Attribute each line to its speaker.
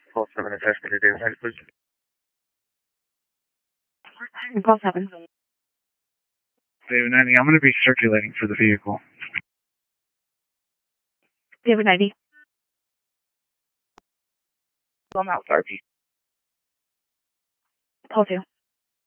Speaker 1: Call 7 attachment to David Heights, please.
Speaker 2: Call 7.
Speaker 3: David 90, I'm going to be circulating for the vehicle.
Speaker 2: David 90.
Speaker 1: I'm out, RP.
Speaker 2: Call 2.